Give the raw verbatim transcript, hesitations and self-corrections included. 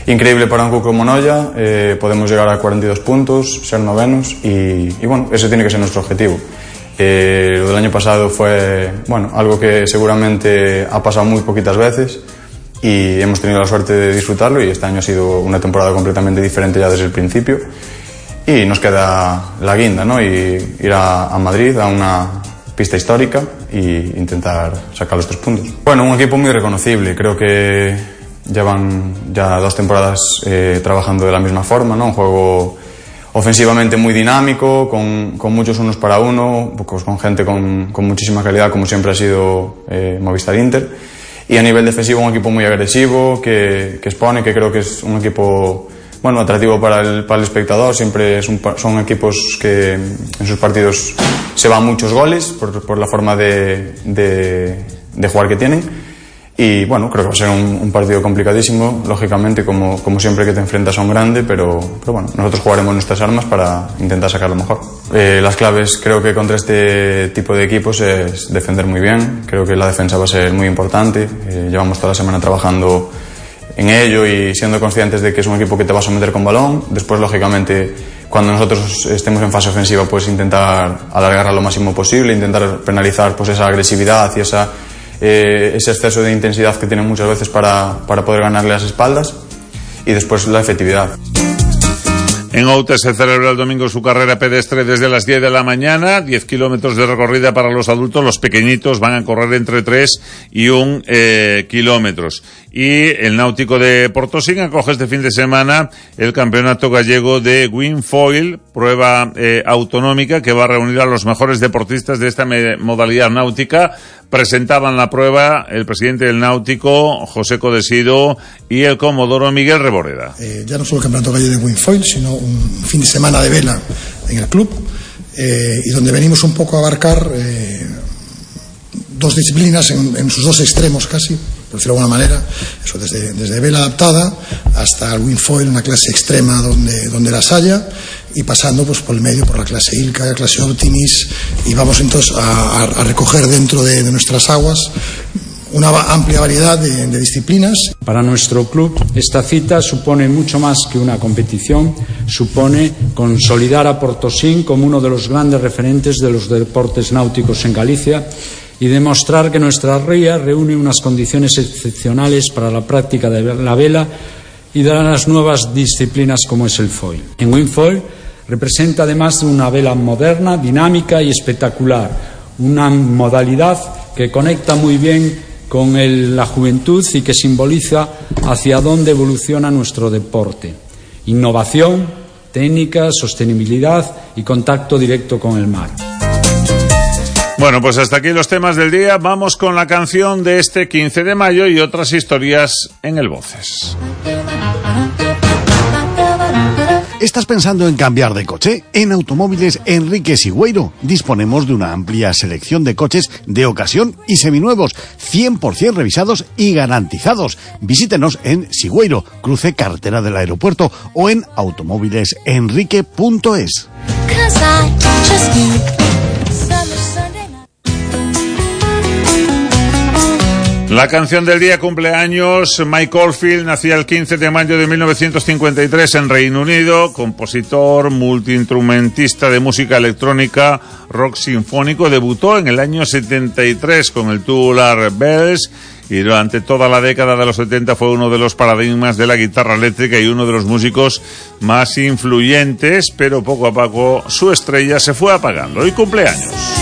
increíble para un club como Noia. Eh, podemos llegar a cuarenta y dos puntos, ser novenos y, y bueno, ese tiene que ser nuestro objetivo. Eh, lo del año pasado fue, bueno, algo que seguramente ha pasado muy poquitas veces y hemos tenido la suerte de disfrutarlo, y este año ha sido una temporada completamente diferente ya desde el principio, y nos queda la guinda, ¿no? Y ir a, a Madrid, a una pista histórica, e intentar sacar los tres puntos. Bueno, un equipo muy reconocible, creo que llevan ya dos temporadas eh, trabajando de la misma forma, ¿no? Un juego ofensivamente muy dinámico, con, con muchos unos para uno, pues con gente con, con muchísima calidad, como siempre ha sido eh, Movistar Inter, y a nivel defensivo un equipo muy agresivo, que, que expone, que creo que es un equipo, bueno, atractivo para el, para el espectador. Siempre es un, son equipos que en sus partidos se van muchos goles por, por la forma de, de, de jugar que tienen. Y bueno, creo que va a ser un, un partido complicadísimo, lógicamente, como, como siempre que te enfrentas a un grande, pero, pero bueno, nosotros jugaremos nuestras armas para intentar sacar lo mejor. Eh, las claves creo que contra este tipo de equipos es defender muy bien. Creo que la defensa va a ser muy importante. Eh, llevamos toda la semana trabajando en ello y siendo conscientes de que es un equipo que te va a someter con balón. Después, lógicamente, cuando nosotros estemos en fase ofensiva, pues intentar alargarla lo máximo posible, intentar penalizar pues esa agresividad y esa Eh, ese exceso de intensidad que tienen muchas veces para, para poder ganarle las espaldas, y después la efectividad. En Outes se celebra el domingo su carrera pedestre desde las diez de la mañana, diez kilómetros de recorrida para los adultos. Los pequeñitos van a correr entre tres y un eh, kilómetros. Y el Náutico de Portosín acoge este fin de semana el Campeonato Gallego de Windfoil, prueba eh, autonómica que va a reunir a los mejores deportistas de esta me- modalidad náutica. Presentaban la prueba el presidente del Náutico, José Codesido, y el comodoro Miguel Reboreda. Eh, ya no solo el Campeonato Gallego de Windfoil, sino un fin de semana de vela en el club, eh, y donde venimos un poco a abarcar eh, dos disciplinas en, en sus dos extremos casi, por decirlo de alguna manera, eso desde, desde vela adaptada hasta el Windfoil, una clase extrema donde, donde las haya, y pasando pues por el medio, por la clase Ilka, la clase Optimis, y vamos entonces a, a recoger dentro de, de nuestras aguas una amplia variedad de, de disciplinas. Para nuestro club esta cita supone mucho más que una competición, supone consolidar a Portosín como uno de los grandes referentes de los deportes náuticos en Galicia y demostrar que nuestra ría reúne unas condiciones excepcionales para la práctica de la vela y de las nuevas disciplinas como es el foil. En Windfoil representa además una vela moderna, dinámica y espectacular, una modalidad que conecta muy bien con el, la juventud y que simboliza hacia dónde evoluciona nuestro deporte. Innovación, técnica, sostenibilidad y contacto directo con el mar. Bueno, pues hasta aquí los temas del día. Vamos con la canción de este quince de mayo y otras historias en el Voces. ¿Estás pensando en cambiar de coche? En Automóviles Enrique Sigüeiro disponemos de una amplia selección de coches de ocasión y seminuevos, cien por ciento revisados y garantizados. Visítenos en Sigüeiro, cruce carretera del aeropuerto, o en automóviles enrique punto es. La canción del día cumpleaños. Mike Oldfield nacía el quince de mayo de mil novecientos cincuenta y tres en Reino Unido, compositor, multiinstrumentista de música electrónica, rock sinfónico. Debutó en el año setenta y tres con el Tubular Bells y durante toda la década de los setenta fue uno de los paradigmas de la guitarra eléctrica y uno de los músicos más influyentes, pero poco a poco su estrella se fue apagando. Hoy cumpleaños.